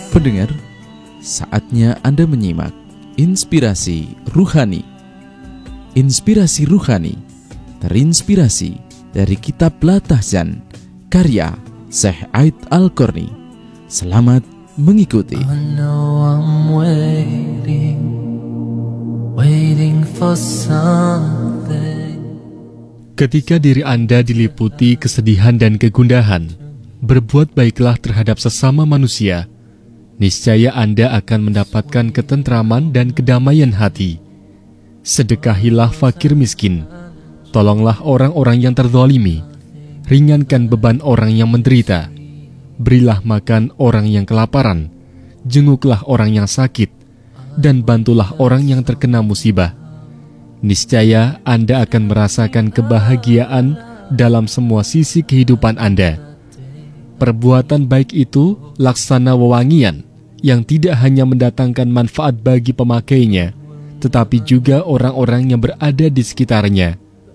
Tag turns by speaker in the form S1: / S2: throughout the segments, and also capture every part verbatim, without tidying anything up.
S1: Pendengar, saatnya Anda menyimak Inspirasi Ruhani. Inspirasi Ruhani terinspirasi dari kitab Latahjan karya Syekh Aid Al-Qarni. Selamat mengikuti.
S2: I know I'm waiting, waiting for something.
S3: Ketika diri Anda diliputi kesedihan dan kegundahan, berbuat baiklah terhadap sesama manusia. Niscaya Anda akan mendapatkan ketentraman dan kedamaian hati. Sedekahilah fakir miskin. Tolonglah orang-orang yang terzalimi. Ringankan beban orang yang menderita. Berilah makan orang yang kelaparan. Jenguklah orang yang sakit. Dan bantulah orang yang terkena musibah. Niscaya Anda akan merasakan kebahagiaan dalam semua sisi kehidupan Anda. Perbuatan baik itu laksana wewangian yang tidak hanya mendatangkan manfaat bagi pemakainya, tetapi juga orang-orang yang berada di sekitarnya.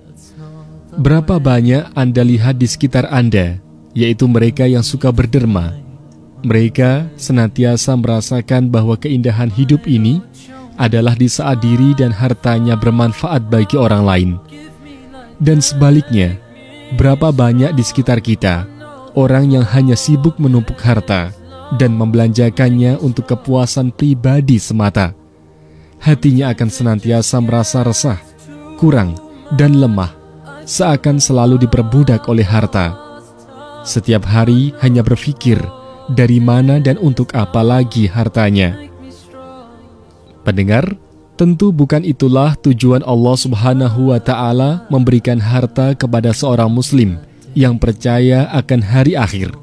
S3: Berapa banyak Anda lihat di sekitar Anda, yaitu mereka yang suka berderma. Mereka senantiasa merasakan bahwa keindahan hidup ini adalah di saat diri dan hartanya bermanfaat bagi orang lain. Dan sebaliknya, berapa banyak di sekitar kita orang yang hanya sibuk menumpuk harta dan membelanjakannya untuk kepuasan pribadi semata. Hatinya akan senantiasa merasa resah, kurang, dan lemah, seakan selalu diperbudak oleh harta. Setiap hari hanya berpikir dari mana dan untuk apa lagi hartanya. Pendengar, tentu bukan itulah tujuan Allah Subhanahu wa Ta'ala memberikan harta kepada seorang Muslim yang percaya akan hari akhir.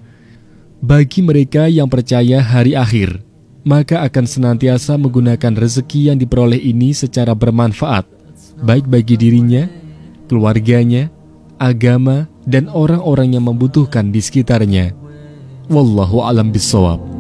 S3: Bagi mereka yang percaya hari akhir, maka akan senantiasa menggunakan rezeki yang diperoleh ini secara bermanfaat, baik bagi dirinya, keluarganya, agama, dan orang-orang yang membutuhkan di sekitarnya. Wallahu a'lam bishawab.